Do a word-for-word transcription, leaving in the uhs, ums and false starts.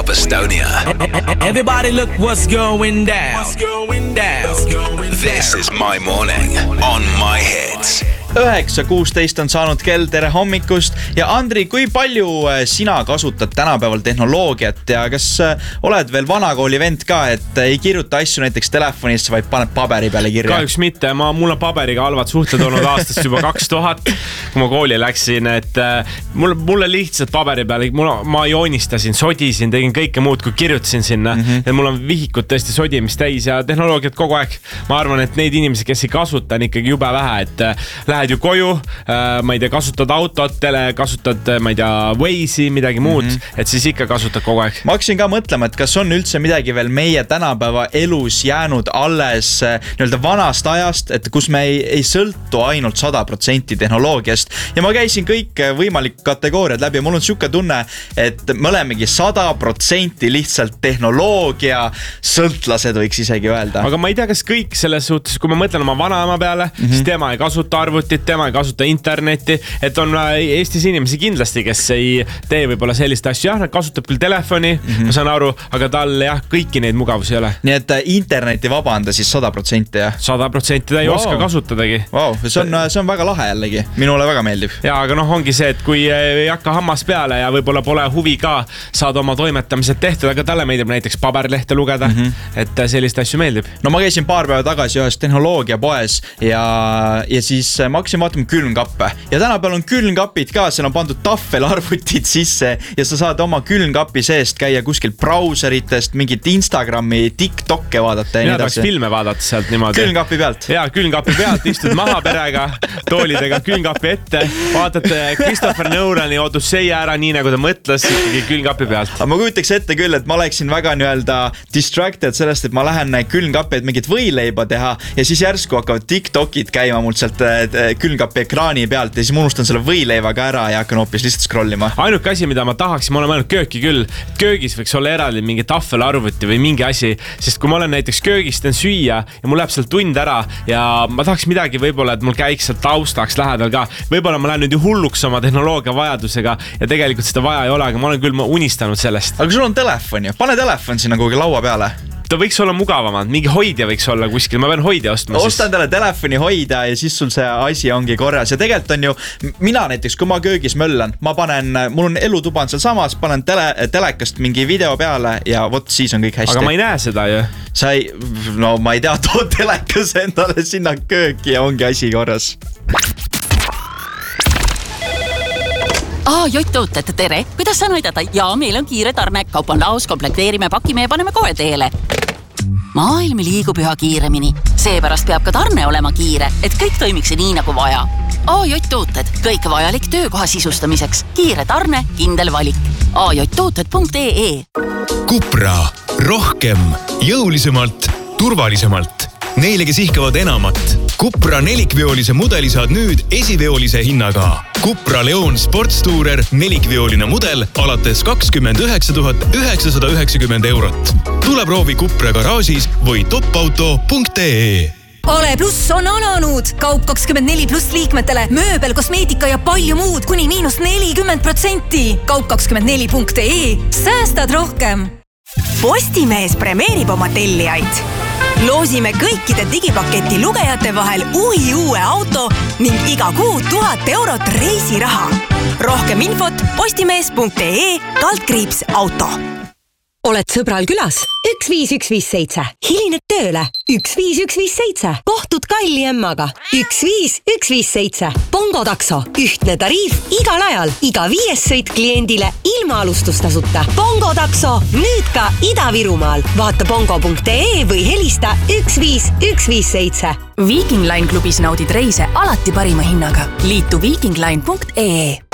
Estonia. Everybody look what's going down. What's going down. This is my morning on my hits. üheksa kuusteist on saanud kell, tere hommikust. Ja Andri, kui palju sina kasutad tänapäeval tehnoloogiat ja kas oled veel vanakooli vend ka, et ei kirjuta asju näiteks telefonisse, vaid paned paberi peale kirja? Kahjuks mitte, ma, mul on paberiga halvad suhted olnud aastast juba kaks tuhat, kui ma kooli läksin, et mul, mulle lihtsalt paberi peale, mul, ma joonistasin, sodisin, tegin kõike muud, kui kirjutasin sinna mm-hmm. ja mul on vihikud tõesti sodimist täis ja tehnoloogiat kogu aeg. Ma arvan, et neid inimesi, kes ei kasuta, on ikkagi jube vähe, et lähed ju koju, ma ei tea, kasutad autot, tele, kasutad, ma ei tea, Waze'i, midagi muud, mm-hmm. et siis ikka kasutad kogu aeg. Ma hakkasin ka mõtlema, et kas on üldse midagi veel meie tänapäeva elus jäänud alles nii-öelda vanast ajast, et kus me ei, ei sõltu ainult sada protsenti tehnoloogiast. Ja ma käisin kõik võimalikud kategooriad läbi ja mul on siuke tunne, et me olemegi sada protsenti lihtsalt tehnoloogia sõltlased, võiks isegi öelda. Aga ma ei tea, kas kõik selles suhtes, kui ma mõtlen oma vanaema peale, mm-hmm. siis tema ei kasuta arvutit, tema ei kasuta internetti, et on Eestis inimesi kindlasti, kes ei tee võib-olla sellist asju. Jah, nad kasutab küll telefoni, mm-hmm. ma saan aru, aga tal jah, kõiki neid mugavusi ei ole. Nii et interneti vaba anda siis sada protsenti, jah? sada protsenti ta ei wow. oska kasutadagi. Wow. See, on, see on väga lahe jällegi. Minule väga meeldib. Ja, aga noh, ongi see, et kui ei hakka hammas peale ja võib-olla pole huvi ka saada oma toimetamised tehtud, aga talle meeldib näiteks paberlehte lugeda, mm-hmm. et sellist asju meeldib. No ma käisin paar päeva tagasi ühes tehnoloogia poes ja, ja siis ma hakkasin vaatama külmkappe. Ja tänapäeval on külmkapid ka, seal on pandud tahvelarvutid sisse ja sa saad oma külmkapi seest käia kuskil brauseritest, mingit Instagrami, TikTokke vaadata. Mina tahaks filme vaadata sealt niimoodi. Külmkapi pealt. Jaa, külmkapi pealt, istud maha perega, toolidega külmkapi ette, vaatate Christopher Nolani Odyssey ära, nii nagu ta mõtles, ikkagi külmkapi pealt. Aga ma kujutaks ette küll, et ma oleksin väga nii-öelda distracted sellest, et ma lähen külmkapi, et mingit võileiba teha ja siis järsku hakkavad TikTokid käima mul sealt külmkapi ekraani pealt ja siis ma unustan selle võileivaga ära ja hakkan hoopis lihtsalt scrollima. Ainuke asi, mida ma tahaksin, ma olen mõelnud kööki küll, köögis võiks olla eraldi mingi tahvelarvuti või mingi asi, sest kui ma olen näiteks köögis teen süüa ja mul läheb seal tund ära ja ma tahaks midagi võib-olla, et mul käiks seal taustaks lähedal ka. Võib-olla ma lähen nüüd ju hulluks oma tehnoloogia vajadusega ja tegelikult seda vaja ei ole, aga ma olen küll unistanud sellest. Aga sul on telefon ju, pane telefon sinna kuhugi laua peale. Ta võiks olla mugavamad, mingi hoidja võiks olla kuskil, ma pean hoidja ostma. Ostan siis... talle telefoni hoida ja siis sul see asi ongi korras. Ja tegelikult on ju, mina näiteks, kui ma köögis möllan, ma panen, mul on elutuba on seal samas, panen tele, telekast mingi video peale ja vot siis on kõik hästi. Aga ma ei näe seda ju. Sa ei, no ma ei tea, too telekas endale sinna kööki ja ongi asi korras. Aa, Jott-tooted, tere. Kuidas saan aidata? Jaa, meil on kiire tarne. Kaup on laos, komplekteerime, pakime ja paneme kohe teele. Maailm liigub üha kiiremini. Seepärast peab ka tarne olema kiire, et kõik toimiks nii nagu vaja. A J-tooted, kõik vajalik töökoha sisustamiseks. Kiire tarne, kindel valik. a j tooted punkt e e Cupra. Rohkem, jõulisemalt, turvalisemalt. Neile, kes ihkavad enamat. Cupra nelikveolise mudeli saad nüüd esiveolise hinnaga. Cupra Leon Sportstourer nelikveoline mudel alates kakskümmend üheksa tuhat üheksasada üheksakümmend eurot. Tule proovi Cupra garaažis või topauto punkt e e Ale Plus on alanud! Kaup kakskümmend neli pluss liikmetele, mööbel, kosmeetika ja palju muud kuni miinus nelikümmend protsenti. Kaup kakskümmend neli punkt e e Säästad rohkem! Postimees premeerib oma tellijaid. Loosime kõikide digipaketi lugejate vahel ui uue auto ning iga kuu tuhat eurot reisiraha. Rohkem infot postimees punkt e e kaldkriips auto. Oled sõbral külas? üks viis üks viis seitse. Hilined tööle? üks viis üks viis seitse. Kohtud kalli emmaga? üks viis üks viis seitse. Bongo takso. Ühtne tariif igal ajal. Iga viies sõit kliendile ilma alustustasuta. Bongo takso. Nüüd ka Ida-Virumaal. Vaata bongo punkt e e või helista üks viis üks viis seitse. Viking Line klubis naudid reise alati parima hinnaga. Liitu viking line punkt e e